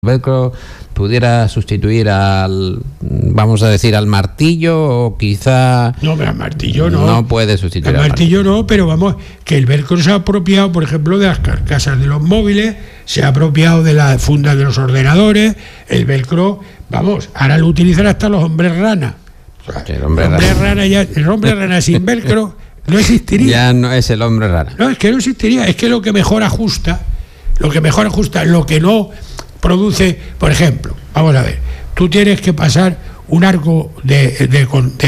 velcro pudiera sustituir vamos a decir, al martillo, o quizá... No, pero al martillo no. No puede sustituir al martillo. No, pero vamos, que el velcro se ha apropiado, por ejemplo, de las carcasas de los móviles, se ha apropiado de las fundas de los ordenadores, el velcro, vamos, ahora lo utilizan hasta los hombres rana. O sea, el hombre rana sin velcro no existiría. Ya no es el hombre rana. No, es que no existiría, es que lo que mejor ajusta, lo que no produce, por ejemplo, vamos a ver, tú tienes que pasar un arco de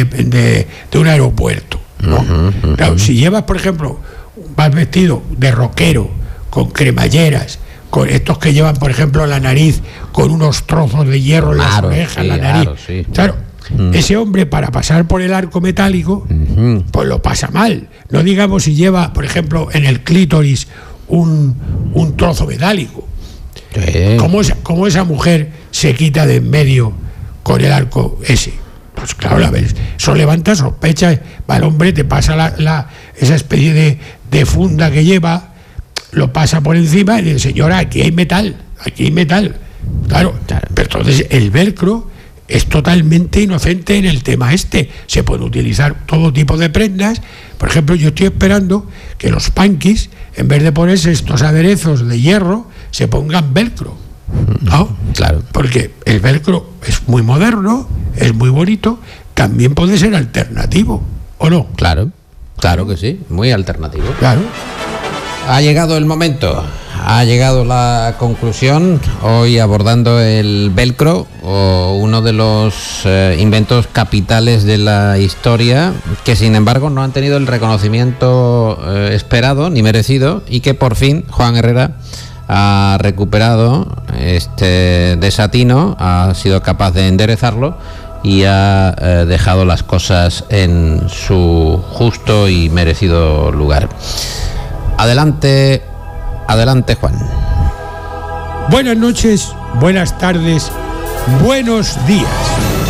un aeropuerto, ¿no? Claro, si llevas, por ejemplo, vas vestido de rockero, con cremalleras, con estos que llevan, por ejemplo, la nariz con unos trozos de hierro en las orejas, la nariz, claro. Ese hombre, para pasar por el arco metálico, pues lo pasa mal. No digamos si lleva, por ejemplo, en el clítoris un trozo metálico. ¿Cómo esa mujer se quita de en medio con el arco ese? Pues claro, la ves, eso levanta sospechas. El hombre te pasa esa especie de funda que lleva, lo pasa por encima y dice: señora, aquí hay metal. Claro. Pero entonces el velcro es totalmente inocente en el tema este. Se puede utilizar todo tipo de prendas. Por ejemplo, yo estoy esperando que los punkis, en vez de ponerse estos aderezos de hierro, se pongan velcro, ¿no? Claro. Porque el velcro es muy moderno, es muy bonito, también puede ser alternativo, ¿o no? Claro que sí, muy alternativo. Claro. Ha llegado el momento, ha llegado la conclusión, hoy abordando el velcro, uno de los inventos capitales de la historia, que sin embargo no han tenido el reconocimiento esperado ni merecido, y que por fin Juan Herrera ha recuperado este desatino, ha sido capaz de enderezarlo y ha dejado las cosas en su justo y merecido lugar. Adelante, Juan. Buenas noches, buenas tardes, buenos días.